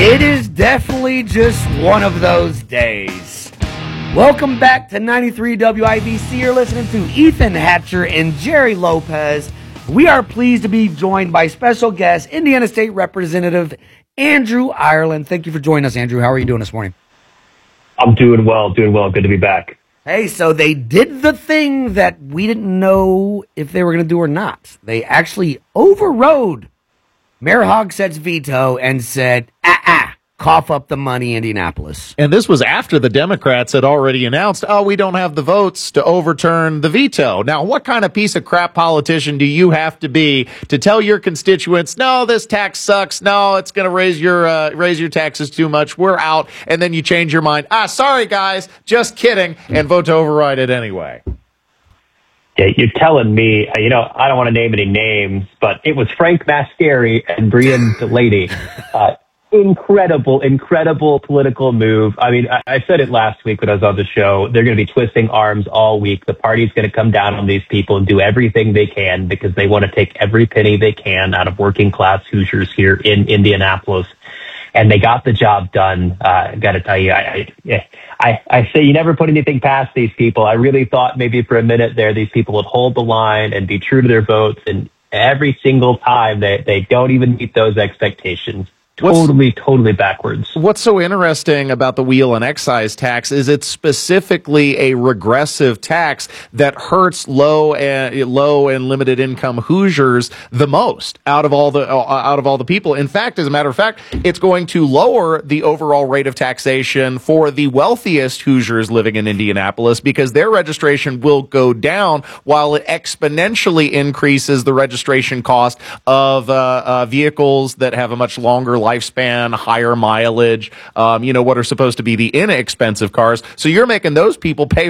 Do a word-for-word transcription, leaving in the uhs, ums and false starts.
It is definitely just one of those days. Welcome back to ninety-three W I B C. You're listening to Ethan Hatcher and Jerry Lopez. We are pleased to be joined by special guest, Indiana State Representative Andrew Ireland. Thank you for joining us, Andrew. How are you doing this morning? I'm doing well, doing well. Good to be back. Hey, so they did the thing that we didn't know if they were going to do or not. They actually overrode Mayor Hogsett's veto and said, ah, ah, cough up the money, Indianapolis. And this was after the Democrats had already announced, oh, we don't have the votes to overturn the veto. Now, what kind of piece of crap politician do you have to be to tell your constituents, no, this tax sucks, no, it's going to raise your uh, raise your taxes too much, we're out, and then you change your mind, ah, sorry, guys, just kidding, and vote to override it anyway. Yeah, you're telling me, you know, I don't want to name any names, but it was Frank Mascari and Brian Delaney. Uh, incredible, incredible political move. I mean, I, I said it last week when I was on the show. They're going to be twisting arms all week. The party's going to come down on these people and do everything they can because they want to take every penny they can out of working class Hoosiers here in Indianapolis. And they got the job done. Uh, I got to tell you, I, I, I, I say you never put anything past these people. I really thought maybe for a minute there, these people would hold the line and be true to their votes. And every single time they, they don't even meet those expectations. Totally, what's, totally backwards. What's so interesting about the wheel and excise tax is it's specifically a regressive tax that hurts low and low and limited income Hoosiers the most out of all the uh, out of all the people. In fact, as a matter of fact, it's going to lower the overall rate of taxation for the wealthiest Hoosiers living in Indianapolis because their registration will go down while it exponentially increases the registration cost of uh, uh, vehicles that have a much longer lifespan, higher mileage, um, you know, what are supposed to be the inexpensive cars. So you're making those people pay